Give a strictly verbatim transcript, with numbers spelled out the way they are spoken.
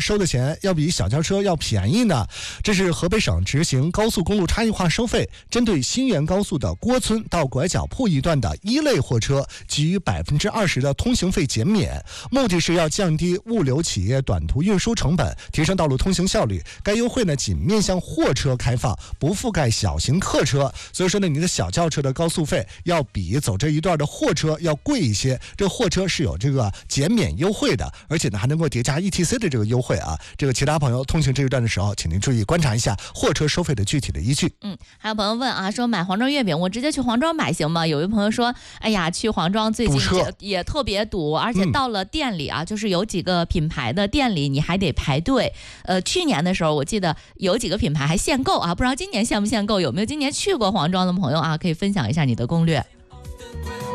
收的钱要比小轿车要便宜呢？这是河北省执行高速公路差异化收费，针对新源高速的郭村到拐角铺一段的一类货车给予百分之二十的通行费减免，目的是要降低物流企业短途运输成本，提升道路通行效率。该优惠呢仅面向货车开放，不覆盖小型客车，所以说呢，你的小轿车的高速费要比走这一段的货车要贵一些。这个货车是有这个减免优惠的，而且呢还能够叠加 E T C 的这个优惠啊。这个其他朋友通行这一段的时候，请您注意观察一下货车收费的具体的依据。 嗯，还有朋友问啊，说买黄庄月饼，我直接去黄庄买行吗？有一位朋友说，哎呀，去黄庄最近也也特别堵，而且到了店里啊，嗯、就是有几个品牌的店里你还得排队。呃，去年的时候我记得有几个品牌还限购啊，不知道今年限不限购？有没有今年去过黄庄的朋友啊？可以分享一下你的攻略。